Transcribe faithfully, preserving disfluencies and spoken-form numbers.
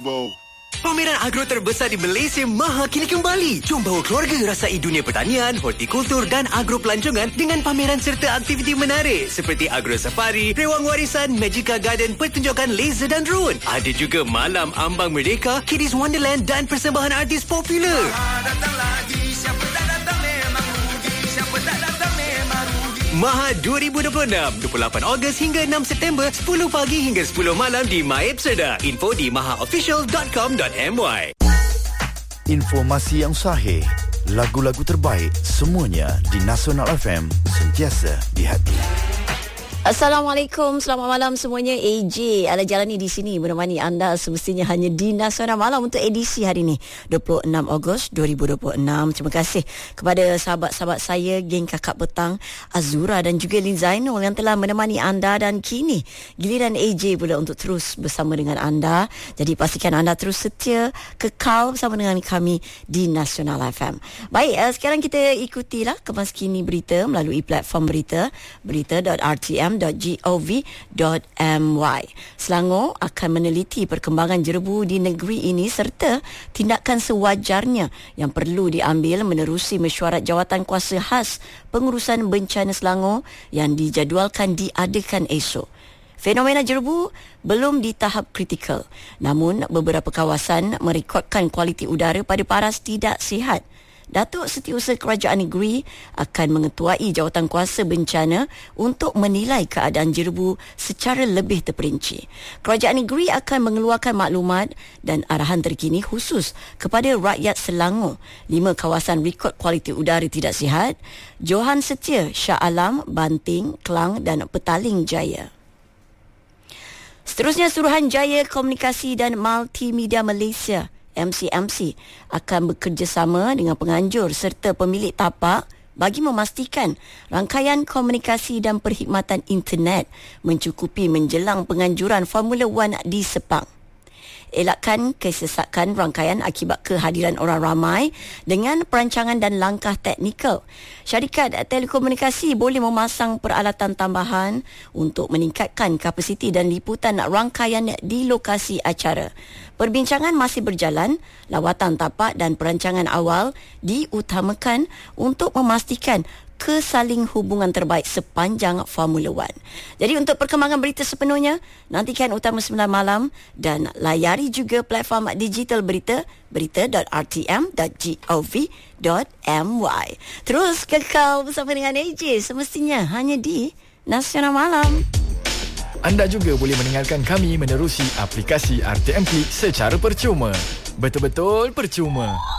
Vivo. Pameran agro terbesar di Malaysia Maha kini kembali. Jom bawa keluarga rasai dunia pertanian, hortikultur dan agro pelancongan dengan pameran serta aktiviti menarik seperti agro safari, rewang warisan, Magica Garden, pertunjukan laser dan drone. Ada juga malam ambang merdeka, Kiddies Wonderland dan persembahan artis popular. Maha dua ribu dua puluh enam, dua puluh lapan Ogos hingga enam September, sepuluh pagi hingga sepuluh malam di MyEpsada. Info di maha official dot com dot my. Informasi yang sahih, lagu-lagu terbaik, semuanya di Nasional F M, sentiasa di hati. Assalamualaikum, selamat malam semuanya. A J Ala Jalani di sini menemani anda semestinya hanya di Nasional Malam untuk edisi hari ini dua puluh enam Ogos dua ribu dua puluh enam. Terima kasih kepada sahabat-sahabat saya, geng Kakak Petang, Azura dan juga Lin Zainul yang telah menemani anda, dan kini giliran A J pula untuk terus bersama dengan anda. Jadi pastikan anda terus setia, kekal bersama dengan kami di Nasional F M. Baik, uh, sekarang kita ikutilah kemas kini berita melalui platform berita berita dot r t m dot gov dot my. Selangor akan meneliti perkembangan jerebu di negeri ini serta tindakan sewajarnya yang perlu diambil menerusi mesyuarat Jawatankuasa Khas Pengurusan Bencana Selangor yang dijadualkan diadakan esok. Fenomena jerebu belum di tahap kritikal, namun beberapa kawasan merekodkan kualiti udara pada paras tidak sihat. Datuk Setiausaha Kerajaan Negeri akan mengetuai Jawatankuasa Bencana untuk menilai keadaan jerebu secara lebih terperinci. Kerajaan Negeri akan mengeluarkan maklumat dan arahan terkini khusus kepada rakyat Selangor. Lima kawasan rekod kualiti udara tidak sihat: Johan Setia, Shah Alam, Banting, Klang dan Petaling Jaya. Seterusnya, Suruhanjaya Komunikasi dan Multimedia Malaysia M C M C akan bekerjasama dengan penganjur serta pemilik tapak bagi memastikan rangkaian komunikasi dan perkhidmatan internet mencukupi menjelang penganjuran Formula One di Sepang. Elakkan kesesakan rangkaian akibat kehadiran orang ramai dengan perancangan dan langkah teknikal. Syarikat telekomunikasi boleh memasang peralatan tambahan untuk meningkatkan kapasiti dan liputan rangkaian di lokasi acara. Perbincangan masih berjalan, lawatan tapak dan perancangan awal diutamakan untuk memastikan kesaling hubungan terbaik sepanjang Formula One. Jadi untuk perkembangan berita sepenuhnya, nantikan Utama sembilan Malam dan layari juga platform digital berita berita dot r t m dot gov dot my. Terus kekal bersama dengan A J semestinya hanya di Nasional Malam. Anda juga boleh mendengarkan kami menerusi aplikasi R T M Click secara percuma. Betul-betul percuma.